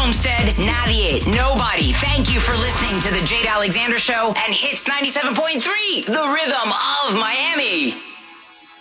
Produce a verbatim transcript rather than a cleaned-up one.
Homestead, nadie, nobody. Thank you for listening to the Jade Alexander Show and Hits ninety-seven point three, the rhythm of Miami.